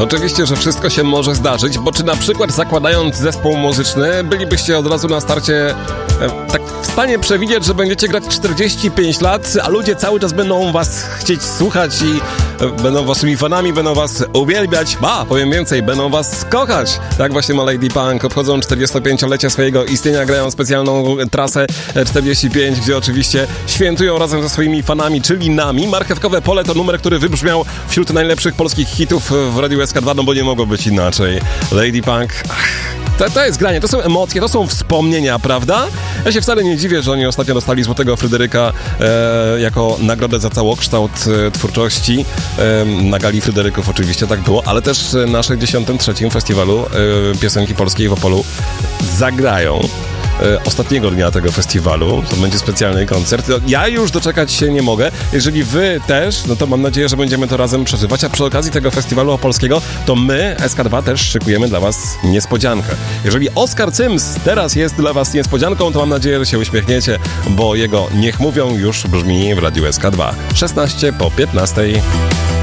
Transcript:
Oczywiście, że wszystko się może zdarzyć, bo czy na przykład zakładając zespół muzyczny, bylibyście od razu na starcie tak w stanie przewidzieć, że będziecie grać 45 lat, a ludzie cały czas będą was chcieć słuchać i będą waszymi fanami, będą was uwielbiać, powiem więcej, będą was kochać. Tak właśnie ma Lady Punk. Obchodzą 45-lecie swojego istnienia, grają specjalną trasę 45, gdzie oczywiście świętują razem ze swoimi fanami, czyli nami. Marchewkowe Pole to numer, który wybrzmiał wśród najlepszych polskich hitów w Radiu SK2, no bo nie mogło być inaczej. Lady Punk... To jest granie, to są emocje, to są wspomnienia, prawda? Ja się wcale nie dziwię, że oni ostatnio dostali Złotego Fryderyka jako nagrodę za całokształt twórczości. Na gali Fryderyków oczywiście tak było, ale też na 63. Festiwalu Piosenki Polskiej w Opolu zagrają ostatniego dnia tego festiwalu. To będzie specjalny koncert. Ja już doczekać się nie mogę. Jeżeli wy też, no to mam nadzieję, że będziemy to razem przeżywać, a przy okazji tego festiwalu opolskiego to my, SK2, też szykujemy dla was niespodziankę. Jeżeli Oskar Cyms teraz jest dla was niespodzianką, to mam nadzieję, że się uśmiechniecie, bo jego Niech Mówią już brzmi w Radiu SK2. 16 po 15.